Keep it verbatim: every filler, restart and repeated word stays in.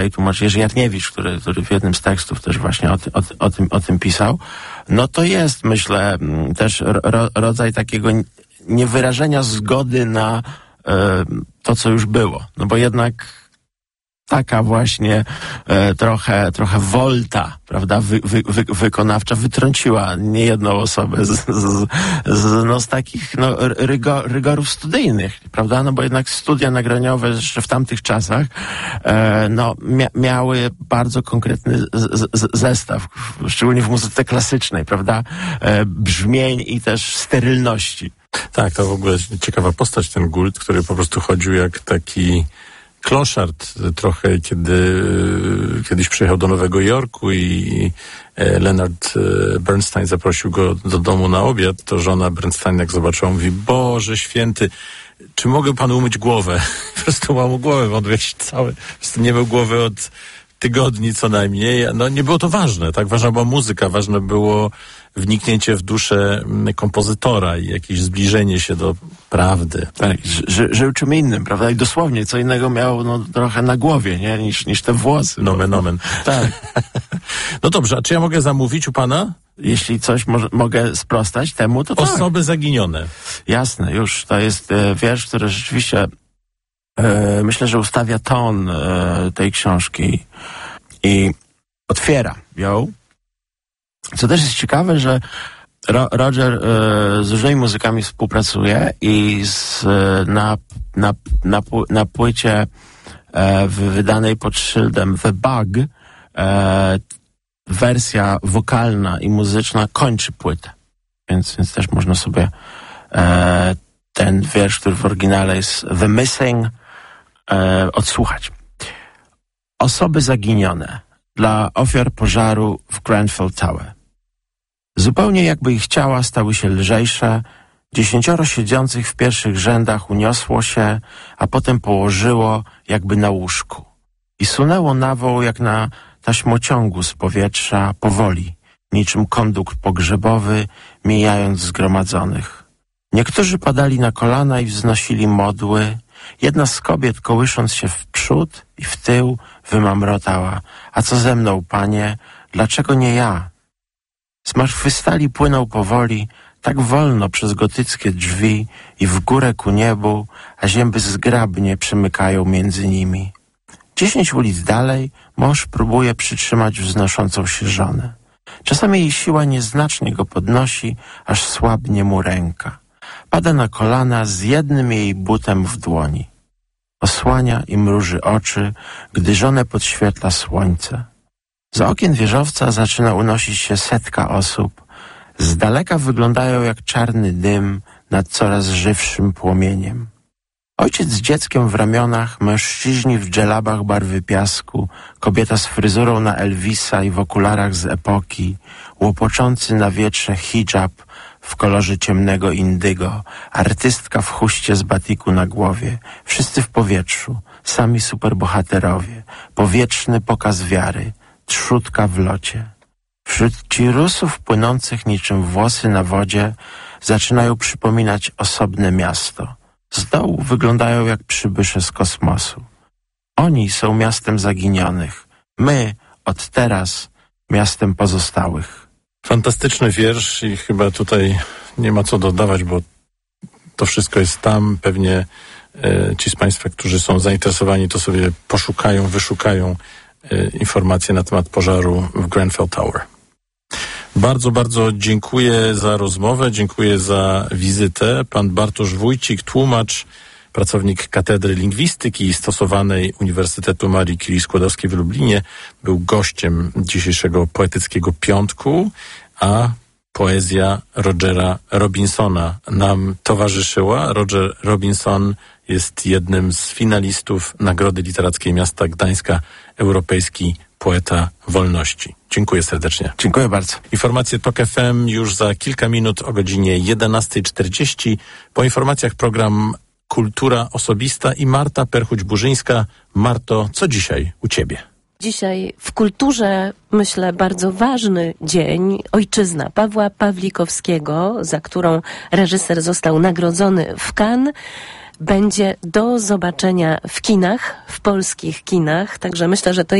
i tłumacz Jerzy Jarniewicz, który, który w jednym z tekstów też właśnie o, ty, o, o, tym, o tym pisał, no to jest, myślę, też ro, rodzaj takiego niewyrażenia zgody na e, to, co już było. No bo jednak taka właśnie e, trochę, trochę wolta, prawda, wy, wy, wy, wykonawcza wytrąciła niejedną osobę z, z, z, no, z takich no, rygo, rygorów studyjnych, prawda, no bo jednak studia nagraniowe jeszcze w tamtych czasach e, no, mia, miały bardzo konkretny z, z, zestaw, szczególnie w muzyce klasycznej, prawda, e, brzmień i też sterylności. Tak, to w ogóle ciekawa postać, ten Gould, który po prostu chodził jak taki kloszard trochę, kiedy kiedyś przyjechał do Nowego Jorku i Leonard Bernstein zaprosił go do domu na obiad, to żona Bernstein jak zobaczyła, mówi: Boże święty, czy mogę panu umyć głowę? Po prostu mam mu głowę, on jakiś cały, po prostu nie miał głowy od tygodni co najmniej. No nie było to ważne, tak? Ważna była muzyka, ważne było wniknięcie w duszę kompozytora i jakieś zbliżenie się do prawdy. Tak, ży, żył czym innym, prawda? I dosłownie co innego miał no, trochę na głowie, nie? Niż, niż te włosy. Nomen, nomen. Tak. No dobrze, a czy ja mogę zamówić u pana? Jeśli coś mo- mogę sprostać temu, to Osoby tak. zaginione. Jasne, już. To jest e, wiersz, który rzeczywiście e, myślę, że ustawia ton e, tej książki i otwiera ją. Co też jest ciekawe, że Ro- Roger e, z różnymi muzykami współpracuje i z, na, na, na, na płycie e, wydanej pod szyldem The Bug e, wersja wokalna i muzyczna kończy płytę. Więc, więc też można sobie e, ten wiersz, który w oryginale jest The Missing, e, odsłuchać. Osoby zaginione dla ofiar pożaru w Grenfell Tower. Zupełnie jakby ich ciała stały się lżejsze, dziesięcioro siedzących w pierwszych rzędach uniosło się, a potem położyło jakby na łóżku i sunęło na woł jak na taśmociągu z powietrza powoli, niczym kondukt pogrzebowy, mijając zgromadzonych. Niektórzy padali na kolana i wznosili modły. Jedna z kobiet, kołysząc się w przód i w tył, wymamrotała: a co ze mną, panie? Dlaczego nie ja? Zmartwychwstali płynął powoli, tak wolno przez gotyckie drzwi i w górę ku niebu, a zięby zgrabnie przemykają między nimi. Dziesięć ulic dalej mąż próbuje przytrzymać wznoszącą się żonę. Czasami jej siła nieznacznie go podnosi, aż słabnie mu ręka. Pada na kolana z jednym jej butem w dłoni. Osłania i mruży oczy, gdy żonę podświetla słońce. Z okien wieżowca zaczyna unosić się setka osób. Z daleka wyglądają jak czarny dym nad coraz żywszym płomieniem. Ojciec z dzieckiem w ramionach, mężczyźni w dżelabach barwy piasku, kobieta z fryzurą na Elvisa i w okularach z epoki, łopoczący na wietrze hijab w kolorze ciemnego indygo, artystka w chuście z batiku na głowie, wszyscy w powietrzu, sami superbohaterowie, powietrzny pokaz wiary, trzutka w locie. Wśród cirusów płynących niczym włosy na wodzie zaczynają przypominać osobne miasto. Z dołu wyglądają jak przybysze z kosmosu. Oni są miastem zaginionych. My od teraz miastem pozostałych. Fantastyczny wiersz i chyba tutaj nie ma co dodawać, bo to wszystko jest tam. Pewnie e, ci z Państwa, którzy są zainteresowani, to sobie poszukają, wyszukają e, informacje na temat pożaru w Grenfell Tower. Bardzo, bardzo dziękuję za rozmowę, dziękuję za wizytę. Pan Bartosz Wójcik, tłumacz, pracownik Katedry Lingwistyki Stosowanej Uniwersytetu Marii Curie-Skłodowskiej w Lublinie, był gościem dzisiejszego Poetyckiego Piątku, a poezja Rogera Robinsona nam towarzyszyła. Roger Robinson jest jednym z finalistów Nagrody Literackiej Miasta Gdańska, Europejski Poeta Wolności. Dziękuję serdecznie. Dziękuję bardzo. Informacje Tok F M już za kilka minut o godzinie jedenasta czterdzieści. Po informacjach program Kultura Osobista i Marta Perchuć-Burzyńska. Marto, co dzisiaj u Ciebie? Dzisiaj w kulturze, myślę, bardzo ważny dzień. Ojczyzna Pawła Pawlikowskiego, za którą reżyser został nagrodzony w Cannes. będzie do zobaczenia w kinach, w polskich kinach. Także myślę, że to